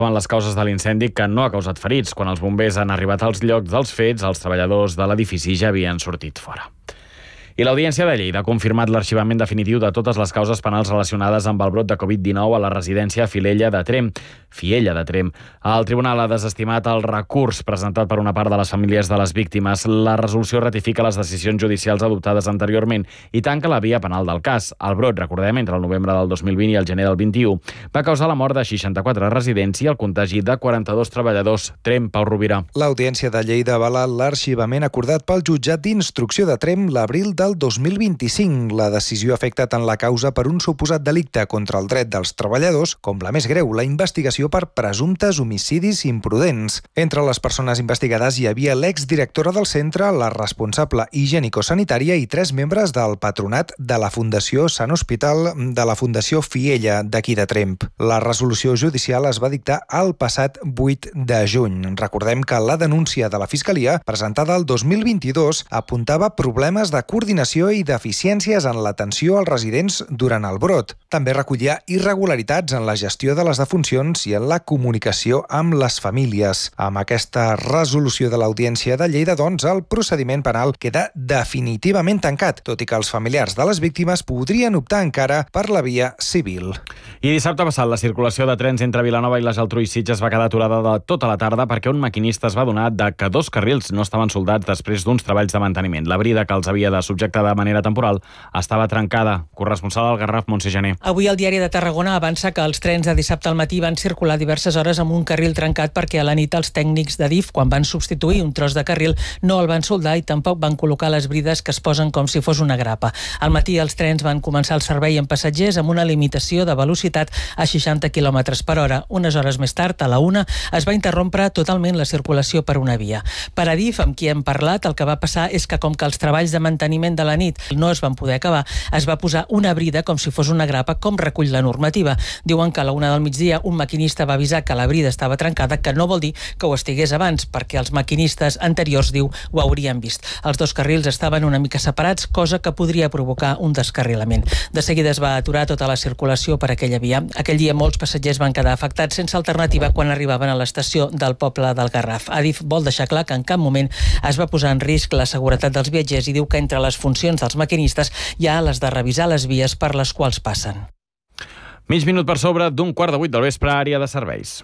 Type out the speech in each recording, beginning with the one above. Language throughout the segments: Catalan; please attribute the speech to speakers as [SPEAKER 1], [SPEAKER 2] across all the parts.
[SPEAKER 1] les causes de l'incendi que no ha causat ferits. Quan els bombers han arribat als llocs dels fets, els treballadors de l'edifici ja havien sortit fora. I l'Audiència de Lleida ha confirmat l'arxivament definitiu de totes les causes penals relacionades amb el brot de Covid-19 a la residència Fiella de Tremp. El tribunal ha desestimat el recurs presentat per una part de les famílies de les víctimes. La resolució ratifica les decisions judicials adoptades anteriorment i tanca la via penal del cas. El brot, recordem, entre el novembre del 2020 i el gener del 21, va causar la mort de 64 residents i el contagi de 42 treballadors. Tremp, Pau Rovira.
[SPEAKER 2] L'Audiència de Lleida avala l'arxivament acordat pel jutjat d'instrucció de Tremp l'abril del 2025. La decisió afecta tant la causa per un suposat delicte contra el dret dels treballadors com la més greu, la investigació per presumptes homicidis imprudents. Entre les persones investigades hi havia l'exdirectora del centre, la responsable higiènico-sanitària i 3 membres del patronat de la Fundació Sant Hospital de la Fundació Fiella d'aquí de Tremp. La resolució judicial es va dictar el passat 8 de juny. Recordem que la denúncia de la Fiscalia, presentada el 2022, apuntava problemes de coordinació i deficiències en l'atenció als residents durant el brot. També recollia irregularitats en la gestió de les defuncions i en la comunicació amb les famílies. Amb aquesta resolució de l'Audiència de Lleida, doncs, el procediment penal queda definitivament tancat, tot i que els familiars de les víctimes podrien optar encara per la via civil.
[SPEAKER 1] I dissabte passat la circulació de trens entre Vilanova i la Geltrú i Sitges va quedar aturada de tota la tarda perquè un maquinista es va adonar que 2 carrils no estaven soldats després d'uns treballs de manteniment. La brida que els havia de subjectar de manera temporal estava trencada. Corresponsal al Garraf, Montse Gené.
[SPEAKER 3] Avui el Diari de Tarragona avança que els trens de dissabte al matí van circular diverses hores amb un carril trencat perquè a la nit els tècnics de DIF, quan van substituir un tros de carril, no el van soldar i tampoc van col·locar les brides que es posen com si fos una grapa. Al matí els trens van començar el servei amb passatgers amb una limitació de velocitat a 60 km per hora. Unes hores més tard, a la 1, es va interrompre totalment la circulació per una via. Per a DIF, amb qui hem parlat, el que va passar és que com que els treballs de manteniment de la nit no es van poder acabar, es va posar una brida com si fos una grapa, com recull la normativa. Diuen que a la 1 del migdia un maquinista va avisar que la brida estava trencada, que no vol dir que ho estigués abans, perquè els maquinistes anteriors, diu, ho haurien vist. Els 2 carrils estaven una mica separats, cosa que podria provocar un descarrilament. De seguida es va aturar tota la circulació per aquella via. Aquell dia molts passatgers van quedar afectats sense alternativa quan arribaven a l'estació del poble del Garraf. Adif vol deixar clar que en cap moment es va posar en risc la seguretat dels viatgers i diu que entre les funcions dels maquinistes hi ha les de revisar les vies per les quals passen.
[SPEAKER 1] Mig minut per sobre d'un 7:15 del vespre, àrea de serveis.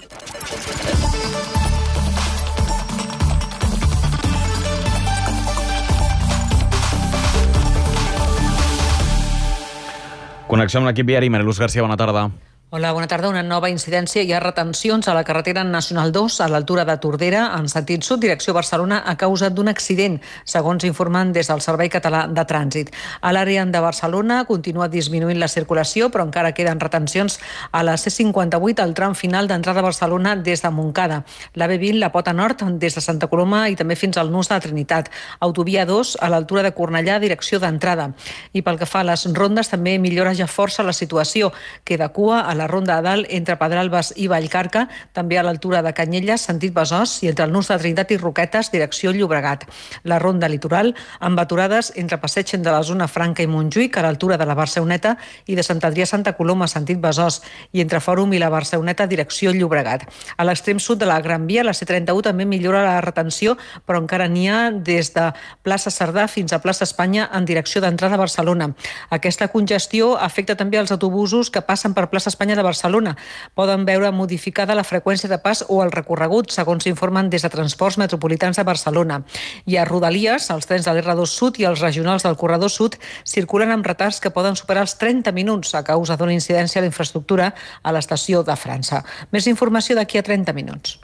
[SPEAKER 1] Connexió amb l'equip viari. Mariluz García, bona tarda.
[SPEAKER 4] Hola, bona tarda. Una nova incidència. Hi ha retencions a la carretera nacional 2 a l'altura de Tordera, en sentit sud, direcció Barcelona, a causa d'un accident, segons informen des del Servei Català de Trànsit. A l'àrea de Barcelona continua disminuint la circulació, però encara queden retencions a la C58 al tram final d'entrada a Barcelona des de Montcada. La B20, la Pota Nord, des de Santa Coloma i també fins al Nus de la Trinitat. Autovia 2 a l'altura de Cornellà, direcció d'entrada. I pel que fa a les rondes, també millora ja força la situació. Queda cua a la Ronda de Dalt entre Pedralbes i Vallcarca, també a l'altura de Canyelles, sentit Besòs, i entre el Nus de Trinitat i Roquetes, direcció Llobregat. La Ronda Litoral, amb aturades entre Passeig de la Zona Franca i Montjuïc, a l'altura de la Barceloneta, i de Sant Adrià a Santa Coloma, sentit Besòs, i entre Fòrum i la Barceloneta, direcció Llobregat. A l'extrem sud de la Gran Via, la C31 també millora la retenció, però encara n'hi ha des de plaça Cerdà fins a plaça Espanya en direcció d'entrada a Barcelona. Aquesta congestió afecta també els autobusos que passen per plaça Espanya de Barcelona. Poden veure modificada la freqüència de pas o el recorregut, segons informen des de Transports Metropolitans de Barcelona. I a Rodalies, els trens de l'R2 Sud i els regionals del Corredor Sud circulen amb retards que poden superar els 30 minuts a causa d'una incidència a la infraestructura a l'estació de França. Més informació d'aquí a 30 minuts.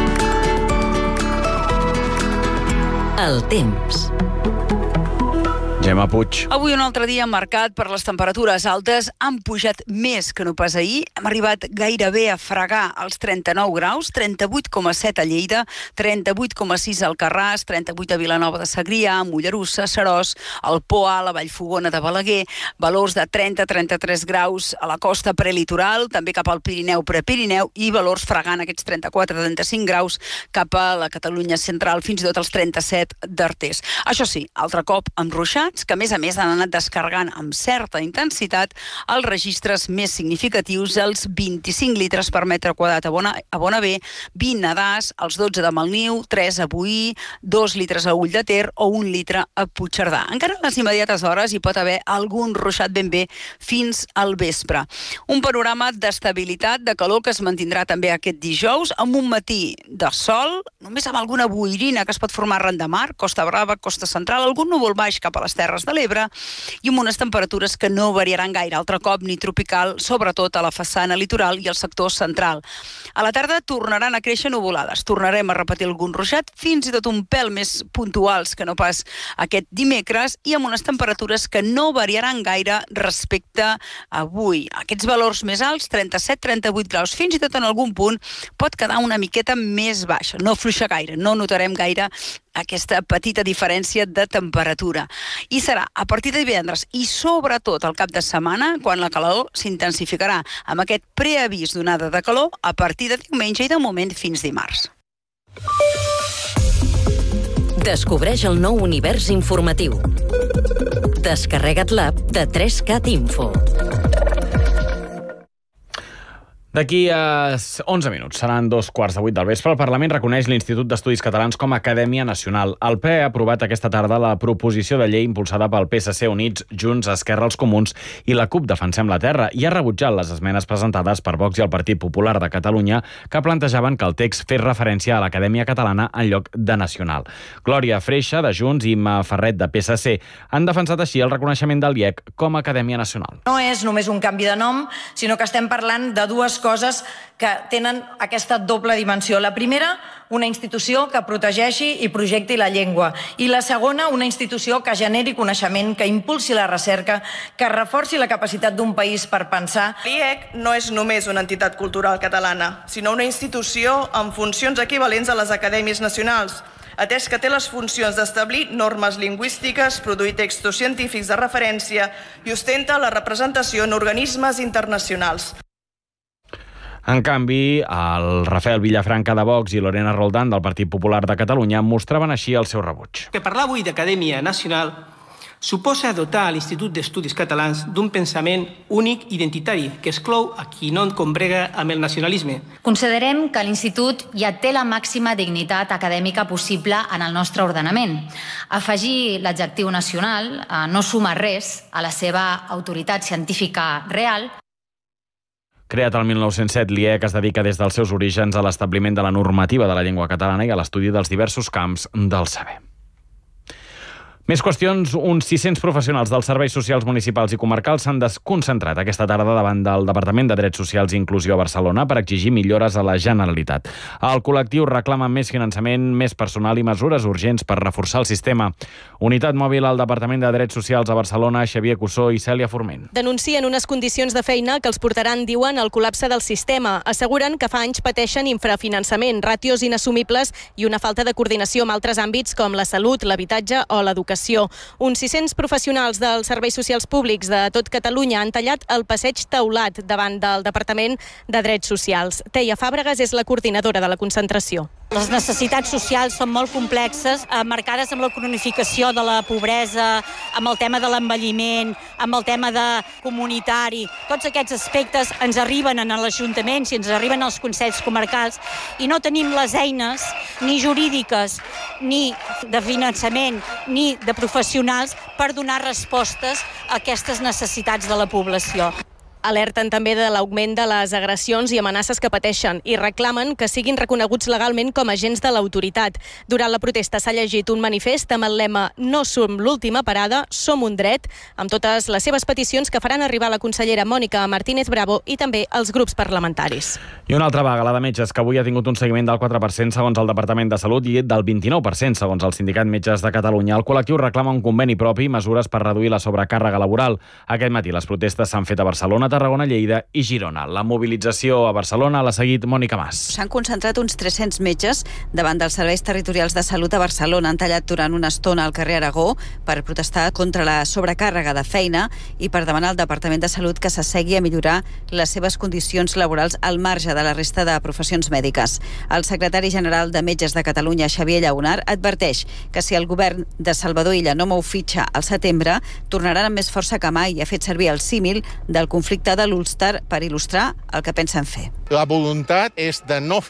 [SPEAKER 5] El temps.
[SPEAKER 1] Gemma Puig.
[SPEAKER 6] Avui un altre dia marcat per les temperatures altes. Han pujat més que no pas ahir. Hem arribat gairebé a fregar els 39 graus, 38,7 a Lleida, 38,6 al Alcarràs, 38 a Vilanova de Segrià, a Mollerussa, Seròs, al Poal, a Vallfogona de Balaguer, valors de 30-33 graus a la costa prelitoral, també cap al Pirineu, Prepirineu, i valors fregant aquests 34-35 graus cap a la Catalunya central, fins i tot els 37 d'Artés. Això sí, altre cop amb ruixats, fets que, a més han anat descarregant amb certa intensitat els registres més significatius, els 25 litres per metre quadrat a Bonabé, 20 a Das, els 12 de Malniu, 3 a Boí, 2 litres a Ull de Ter o 1 litre a Puigcerdà. Encara a les immediates hores hi pot haver algun ruixat ben bé fins al vespre. Un panorama d'estabilitat, de calor que es mantindrà també aquest dijous, amb un matí de sol, només amb alguna boirina que es pot formar arran de mar, Costa Brava, Costa Central, algun núvol baix cap a les Terres de l'Ebre i amb unes temperatures que no variaran gaire, altre cop ni tropical, sobretot a la façana litoral i al sector central. A la tarda tornaran a créixer nuvolades, tornarem a repetir algun ruixat, fins i tot un pèl més puntuals que no pas aquest dimecres i amb unes temperatures que no variaran gaire respecte a avui. Aquests valors més alts, 37-38 graus, fins i tot en algun punt pot quedar una miqueta més baixa. No fluixa gaire, no notarem gaire aquesta petita diferència de temperatura. I serà a partir de divendres i sobretot al cap de setmana quan la calor s'intensificarà amb aquest preavís d'onada de calor a partir de diumenge i de moment fins dimarts.
[SPEAKER 5] Descobreix el nou univers informatiu. Descarrega't l'app de 3CAT Info.
[SPEAKER 1] D'aquí a 11 minuts, seran 2:15 del vespre, el Parlament reconeix l'Institut d'Estudis Catalans com a Acadèmia Nacional. El ple ha aprovat aquesta tarda la proposició de llei impulsada pel PSC, Units, Junts, Esquerra, els Comuns i la CUP Defensem la Terra i ha rebutjat les esmenes presentades per Vox i el Partit Popular de Catalunya que plantejaven que el text fes referència a l'Acadèmia Catalana en lloc de nacional. Glòria Freixa, de Junts, i Imma Ferret, de PSC, han defensat així el reconeixement del IEC com a Acadèmia Nacional.
[SPEAKER 7] No és només un canvi de nom, sinó que estem parlant de dues coses que tenen aquesta doble dimensió. La primera, una institució que protegeixi i projecti la llengua. I la segona, una institució que generi coneixement, que impulsi la recerca, que reforci la capacitat d'un país per pensar.
[SPEAKER 8] L'IEC no és només una entitat cultural catalana, sinó una institució amb funcions equivalents a les acadèmies nacionals, atès que té les funcions d'establir normes lingüístiques, produir textos científics de referència i ostenta la representació en organismes internacionals.
[SPEAKER 1] En canvi, el Rafael Villafranca de Vox i Lorena Roldán del Partit Popular de Catalunya mostraven així el seu rebuig.
[SPEAKER 9] Que parlar avui d'Acadèmia Nacional suposa dotar l'Institut d'Estudis Catalans d'un pensament únic i identitari que exclou a qui no combrega amb el nacionalisme.
[SPEAKER 10] Considerem que l'Institut ja té la màxima dignitat acadèmica possible en el nostre ordenament. Afegir l'adjectiu nacional no suma res a la seva autoritat científica real.
[SPEAKER 1] Creat el 1907, l'IEC es dedica des dels seus orígens a l'establiment de la normativa de la llengua catalana i a l'estudi dels diversos camps del saber. Més qüestions, uns 600 professionals dels serveis socials municipals i comarcals s'han desconcentrat aquesta tarda davant del Departament de Drets Socials i Inclusió a Barcelona per exigir millores a la Generalitat. El col·lectiu reclama més finançament, més personal i mesures urgents per reforçar el sistema. Unitat mòbil al Departament de Drets Socials a Barcelona, Xavier Cussó i Cèlia Forment.
[SPEAKER 11] Denuncien unes condicions de feina que els portaran, diuen, al col·lapse del sistema. Asseguren que fa anys pateixen infrafinançament, ràtios inassumibles i una falta de coordinació amb altres àmbits com la salut, l'habitatge o l'educació. Uns 600 professionals dels serveis socials públics de tot Catalunya han tallat el passeig teulat davant del Departament de Drets Socials. Teia Fàbregas és la coordinadora de la concentració.
[SPEAKER 12] Les necessitats socials són molt complexes, marcades amb la cronificació de la pobresa, amb el tema de l'envelliment, amb el tema de comunitari. Tots aquests aspectes ens arriben en els ajuntaments i ens arriben als consells comarcals i no tenim les eines ni jurídiques, ni de finançament, ni de professionals per donar respostes a aquestes necessitats de la població.
[SPEAKER 11] Alerten també de l'augment de les agressions i amenaces que pateixen i reclamen que siguin reconeguts legalment com a agents de l'autoritat. Durant la protesta s'ha llegit un manifest amb el lema "No som l'última parada, som un dret", amb totes les seves peticions que faran arribar la consellera Mònica Martínez Bravo i també els grups parlamentaris.
[SPEAKER 1] I una altra vaga, la de metges, que avui ha tingut un seguiment del 4% segons el Departament de Salut i del 29% segons el Sindicat Metges de Catalunya. El col·lectiu reclama un conveni propi i mesures per reduir la sobrecàrrega laboral. Aquest matí les protestes s'han fet a Barcelona, Tarragona, Lleida i Girona. La mobilització a Barcelona l'ha seguit Mònica Mas.
[SPEAKER 13] S'han concentrat uns 300 metges davant dels serveis territorials de salut a Barcelona. Han tallat durant una estona al carrer Aragó per protestar contra la sobrecàrrega de feina i per demanar al Departament de Salut que s'assegui a millorar les seves condicions laborals al marge de la resta de professions mèdiques. El secretari general de Metges de Catalunya, Xavier Llaunar, adverteix que si el govern de Salvador Illa no mou fitxa al setembre, tornaran amb més força que mai i ha fet servir el símil del conflicte de l'Ulster per il·lustrar el que pensen fer.
[SPEAKER 14] La voluntat és de no fer